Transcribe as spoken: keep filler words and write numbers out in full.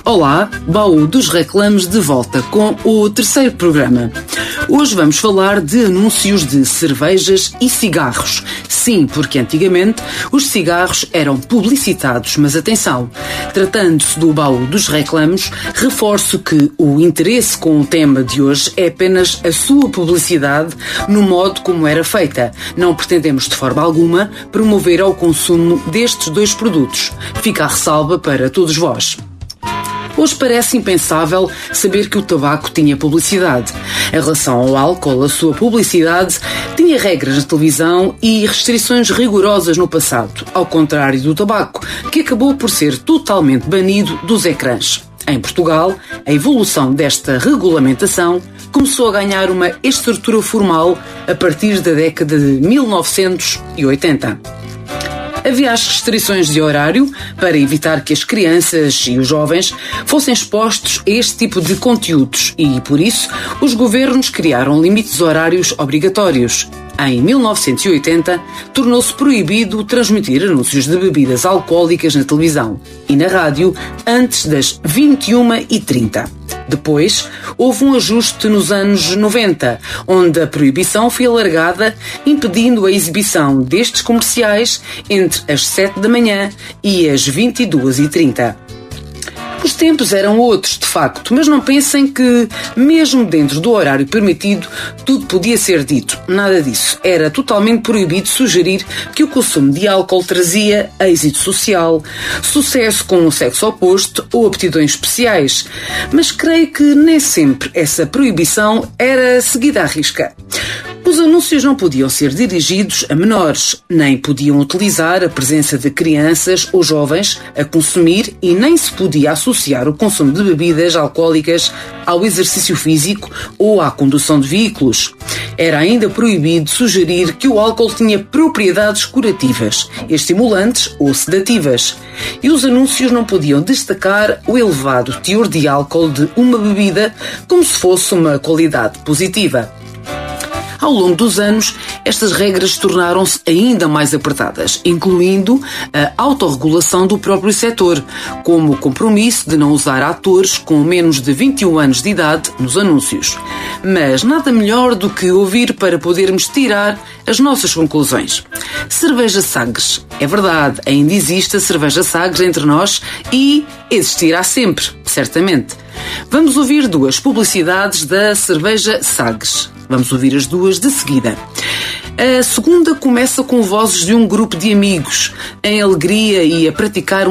Olá, Baú dos Reclames de volta com o terceiro programa. Hoje vamos falar de anúncios de cervejas e cigarros. Sim, porque antigamente os cigarros eram publicitados, mas atenção, tratando-se do Baú dos Reclames, reforço que o interesse com o tema de hoje é apenas a sua publicidade no modo como era feita. Não pretendemos de forma alguma promover ao consumo destes dois produtos. Fica a ressalva para todos vós. Hoje parece impensável saber que o tabaco tinha publicidade. Em relação ao álcool, a sua publicidade tinha regras na televisão e restrições rigorosas no passado, ao contrário do tabaco, que acabou por ser totalmente banido dos ecrãs. Em Portugal, a evolução desta regulamentação começou a ganhar uma estrutura formal a partir da década de mil novecentos e oitenta. Havia as restrições de horário para evitar que as crianças e os jovens fossem expostos a este tipo de conteúdos e, por isso, os governos criaram limites horários obrigatórios. Em mil novecentos e oitenta, tornou-se proibido transmitir anúncios de bebidas alcoólicas na televisão e na rádio antes das vinte e uma e trinta. Depois, houve um ajuste nos anos noventa, onde a proibição foi alargada, impedindo a exibição destes comerciais entre as sete da manhã e as vinte e duas e trinta. Os tempos eram outros, de facto, mas não pensem que, mesmo dentro do horário permitido, tudo podia ser dito. Nada disso. Era totalmente proibido sugerir que o consumo de álcool trazia êxito social, sucesso com o sexo oposto ou aptidões especiais. Mas creio que nem sempre essa proibição era seguida à risca. Os anúncios não podiam ser dirigidos a menores, nem podiam utilizar a presença de crianças ou jovens a consumir e nem se podia associar o consumo de bebidas alcoólicas ao exercício físico ou à condução de veículos. Era ainda proibido sugerir que o álcool tinha propriedades curativas, estimulantes ou sedativas. E os anúncios não podiam destacar o elevado teor de álcool de uma bebida como se fosse uma qualidade positiva. Ao longo dos anos, estas regras tornaram-se ainda mais apertadas, incluindo a autorregulação do próprio setor, como o compromisso de não usar atores com menos de vinte e um anos de idade nos anúncios. Mas nada melhor do que ouvir para podermos tirar as nossas conclusões. Cerveja Sagres. É verdade, ainda existe a cerveja Sagres entre nós e existirá sempre, certamente. Vamos ouvir duas publicidades da cerveja Sagres. Vamos ouvir as duas de seguida. A segunda começa com vozes de um grupo de amigos, em alegria e a praticar